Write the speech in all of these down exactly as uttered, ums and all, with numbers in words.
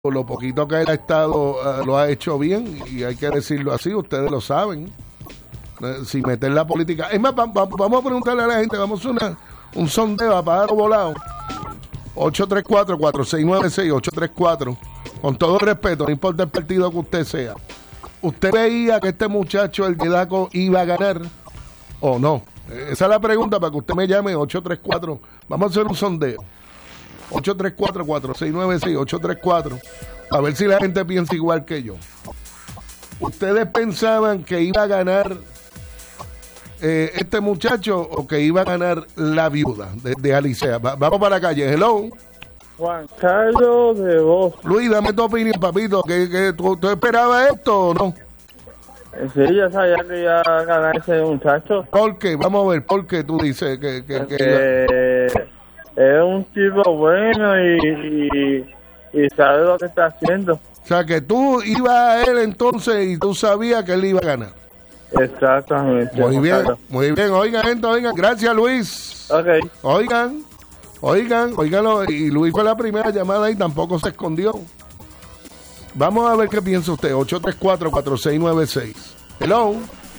Por lo poquito que él ha estado, uh, lo ha hecho bien, y hay que decirlo así, ustedes lo saben. Uh, sin meter la política. Es más, va, va, vamos a preguntarle a la gente, vamos a una, un sondeo a pájaro volado. ocho tres cuatro, cuatro seis nueve seis, ocho tres cuatro. Con todo respeto, no importa el partido que usted sea. ¿Usted veía que este muchacho, el Didaco, iba a ganar o no? Esa es la pregunta para que usted me llame. Ocho tres cuatro. Vamos a hacer un sondeo. ocho tres cuatro, cuatro seis nueve seis, ocho tres cuatro, a ver si la gente piensa igual que yo. ¿Ustedes pensaban que iba a ganar eh, este muchacho o que iba a ganar la viuda de, de Alicea? Va, vamos para la calle. Hello. Juan Carlos de Voz. Luis, dame tu opinión, papito. ¿Que, que tú, ¿Tú esperabas esto o no? Sí, yo sabía que iba a ganar ese muchacho. ¿Por qué? Vamos a ver, ¿por qué tú dices que... que, que que es un tipo bueno y, y, y sabe lo que está haciendo. O sea, que tú ibas a él entonces y tú sabías que él iba a ganar. Exactamente. Muy bien, muy bien. Oigan, gente, oigan. Gracias, Luis. Ok. Oigan, oigan, oigan. Y Luis fue la primera llamada y tampoco se escondió. Vamos a ver qué piensa usted. ocho tres cuatro, cuatro seis nueve seis. Hello.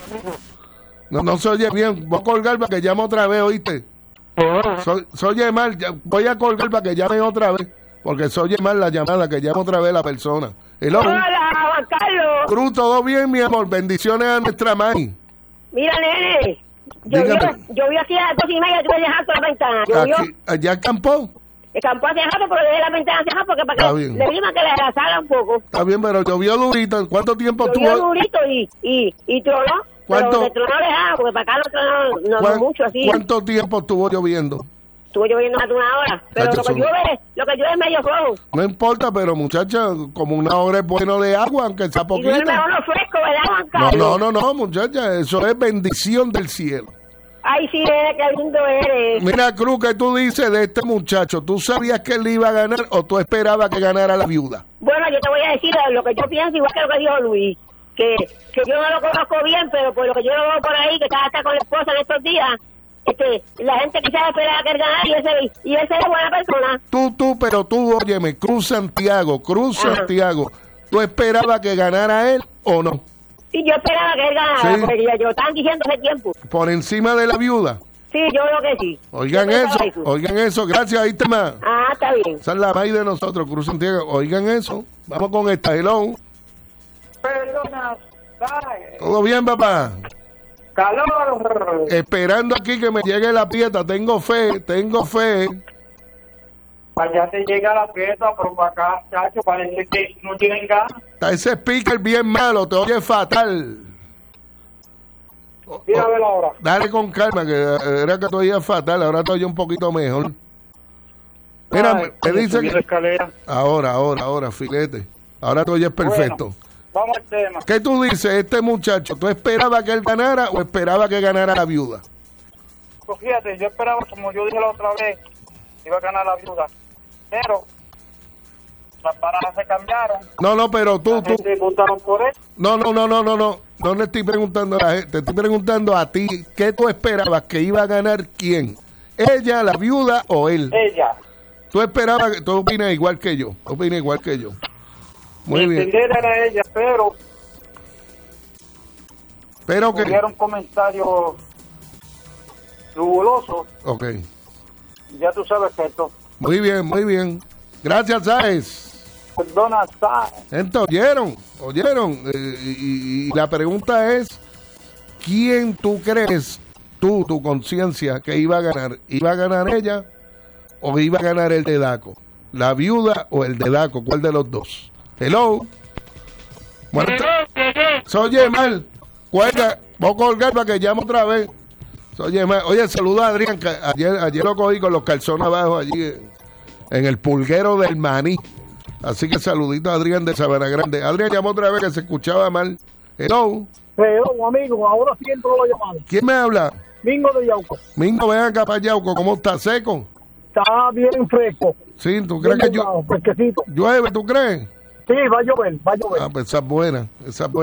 No, no se oye bien. Voy a colgar para que llame otra vez, ¿oíste? So, se oye mal. Voy a colgar para que llamen otra vez. Porque se oye mal la llamada, que llame otra vez la persona. Hello. Hola, Juan Carlos. Cruz, todo bien, mi amor. Bendiciones a nuestra mãe. Mira, nene. Llovió, llovió aquí a las dos y media, tuve que dejar toda la ventana. Llovió. Aquí, allá campó. El campo hacia abajo, pero dejé la ventana hacia abajo porque para que le digan que le rasala un poco. Está bien, pero llovió durito. ¿Cuánto tiempo llovió tuvo? Llovió durito y, y, y tronó. ¿Cuánto? Pero de tronó lejano, porque para acá no tronó no, no mucho así. ¿Cuánto tiempo estuvo lloviendo? Estuvo lloviendo hace una hora. Pero lo que, llueve, lo que llueve es medio flojo. No importa, pero muchacha, como una hora es bueno de agua, aunque sea poquito. Y duerme uno fresco, ¿verdad, Juan Carlos? No, no, no, no, muchacha, eso es bendición del cielo. Ay, sí, nene, qué lindo eres. Mira, Cruz, ¿qué tú dices de este muchacho? ¿Tú sabías que él iba a ganar o tú esperabas que ganara la viuda? Bueno, yo te voy a decir lo que yo pienso, igual que lo que dijo Luis. Que, que yo no lo conozco bien, pero por lo que yo lo veo por ahí, que estaba hasta con la esposa en estos días, este, la gente quizás esperaba que él ganara y ese, y ese es buena persona. Tú, tú, pero tú, óyeme, Cruz Santiago, Cruz Ajá. Santiago, ¿tú esperabas que ganara él o no? Sí, yo esperaba que él ganara, sí. Porque ya yo estaban diciendo hace tiempo. ¿Por encima de la viuda? Sí, yo creo que sí. Oigan eso, eso, oigan eso, gracias, ahí te más. Ah, está bien. Esa es la maíz de nosotros, Cruz Santiago, oigan eso. Vamos con esta, hello. Perdona, bye. ¿Todo bien, papá? Calor. Esperando aquí que me llegue la pieta, tengo fe, tengo fe. Para allá te llega la pieza, pero para acá, chacho, parece que no tienen ganas. Está ese speaker bien malo, te oye fatal. Mira a ver ahora. Dale con calma, que era que te oía fatal, ahora te oye un poquito mejor. Mira, Ay, me dice que... Ahora, ahora, ahora, filete. Ahora te oyes perfecto. Bueno, vamos al tema. ¿Qué tú dices, este muchacho? ¿Tú esperabas que él ganara o esperabas que ganara la viuda? Pues fíjate, yo esperaba, como yo dije la otra vez, iba a ganar la viuda. Pero las paradas se cambiaron. No, no, pero tú... tú votaron por él. No, no, no, no, no, no. No le estoy preguntando a la gente, te estoy preguntando a ti, ¿qué tú esperabas que iba a ganar quién? ¿Ella, la viuda o él? Ella. Tú esperabas, que tú opinas igual que yo, tú opinas igual que yo. Muy Mi bien. entender era ella, pero... Pero que... Tuvieron comentarios rigurosos. Ok. Ya tú sabes que esto... Muy bien, muy bien. Gracias, Sáez. Perdona, Sáez. Entonces, oyeron, oyeron. Eh, y, y la pregunta es, ¿quién tú crees, tú, tu conciencia, que iba a ganar? ¿Iba a ganar ella o iba a ganar el Didaco? ¿La viuda o el Didaco? ¿Cuál de los dos? Hello. Bueno, se oye mal. Cuelga, voy a colgar para que llame otra vez. Se oye mal. Oye, saluda a Adrián, que ayer, ayer lo cogí con los calzones abajo allí en, en el pulguero del maní. Así que saludito a Adrián de Sabana Grande. Adrián llamó otra vez que se escuchaba mal. Hello. Hello, amigo, ahora sí entro la llamada. ¿Quién me habla? Mingo de Yauco. Mingo, ven acá para Yauco. ¿Cómo está? ¿Seco? Está bien fresco. Sí, ¿tú crees bien que yo, fresquecito. llueve? ¿Tú crees? Sí, va a llover, va a llover. Ah, pues esa es buena, esa es buena.